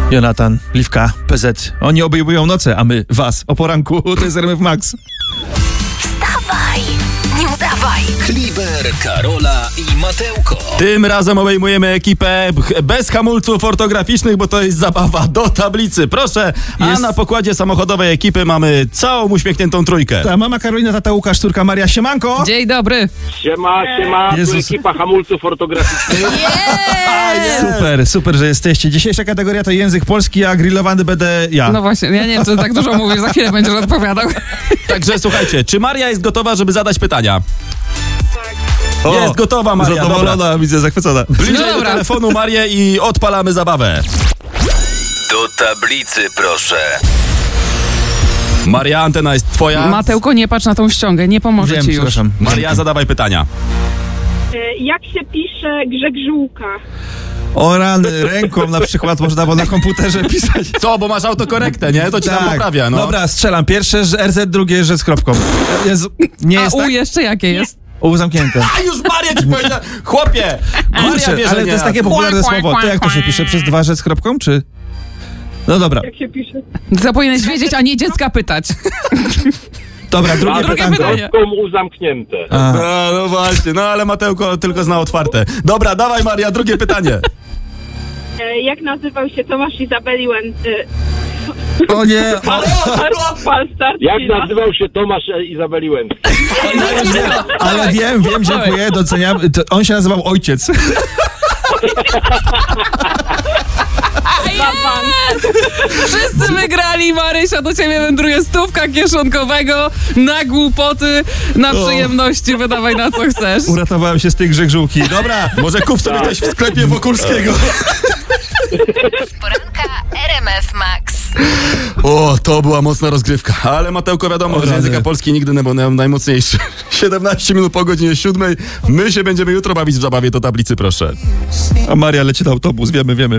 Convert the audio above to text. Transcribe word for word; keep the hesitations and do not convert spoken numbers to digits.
Jonatan, Liwka, P Z. Oni obejmują noce, a my was o poranku. To jest R M F Max. Wstawaj, nie udawaj. Kliber, Karola i Mateuko. Tym razem obejmujemy ekipę bez hamulców ortograficznych, bo to jest zabawa do tablicy. Proszę, a Jest- na pokładzie samochodowej ekipy mamy całą uśmiechniętą trójkę. Ta mama Karolina, tata Łukasz, córka Maria. Siemanko! Dzień dobry. Siema, siema, tu Jezus. ekipa hamulców ortograficznych. Super, super, że jesteście. Dzisiejsza kategoria to język polski, a grillowany będę ja. No właśnie, ja nie wiem, czy tak dużo mówisz, za chwilę będziesz odpowiadał. Także słuchajcie, czy Maria jest gotowa, żeby zadać pytania? O, Jest gotowa, Maria. zadowolona, Dobra. widzę, zachwycona. Bliżej No do dobra. telefonu Marię i odpalamy zabawę. Do tablicy proszę. Maria, antena jest twoja. Mateuko, nie patrz na tą ściągę, nie pomoże Wiem, ci już. przepraszam. Maria, zadawaj pytania. E, Jak się pisze grzegżółka? O rany, ręką na przykład można było na komputerze pisać. Co, bo masz autokorektę, nie? To ci tam poprawia, no. Dobra, strzelam. Pierwsze że R Z, drugie że z kropką. Jezu, nie A jest U tak? jeszcze jakie jest? U zamknięte. A już Maria ci powiedziała. Chłopie, Maria Kurczę, wie, że ale nie. to jest takie popularne słowo. To jak to się pisze? Przez dwa rzec z kropką, czy? No dobra, Jak się pisze? Za powinieneś wiedzieć, a nie dziecka pytać. dobra, drugie Drugie pytanko. pytanie. Kostką U zamknięte. A, No, no właśnie, no ale Mateuko tylko zna otwarte. Dobra, dawaj Maria, drugie pytanie. E, Jak nazywał się Tomasz Izabeli Łęty? o nie, o, Falstart. Jak nazywał się Tomasz e, Izabeli Łęcki? ale wiem, wiem, dziękuję, doceniam. To on się nazywał Ojciec. Wszyscy wygrali, Marysia, do ciebie wędruje stówka kieszonkowego na głupoty, na przyjemności, wydawaj na co chcesz. Uratowałem się z tej grzegżółki. Dobra, Może kup sobie coś w sklepie Wokulskiego. Poranka R M F Max. O, to była mocna rozgrywka. Ale Mateuko wiadomo, O, że z języka rany. polski nigdy nie był naj- najmocniejszy. siedemnaście minut po godzinie siódmej. My się będziemy jutro bawić w zabawie do tablicy, proszę. a Maria leci na autobus, wiemy, wiemy.